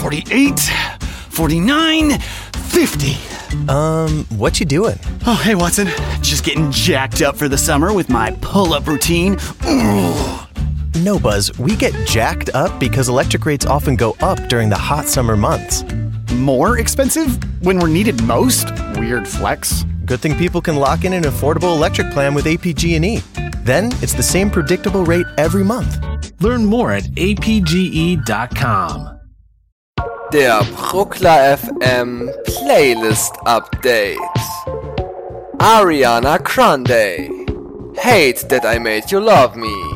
48, 49, 50. What you doing? Oh, hey, Watson. Just getting jacked up for the summer with my pull-up routine. Ooh. No, Buzz, we get jacked up because electric rates often go up during the hot summer months. More expensive when we're needed most? Weird flex. Good thing people can lock in an affordable electric plan with APG&E. Then it's the same predictable rate every month. Learn more at apge.com. Der Bruckler FM Playlist Update. Ariana Grande. Hate That I Made You Love Me.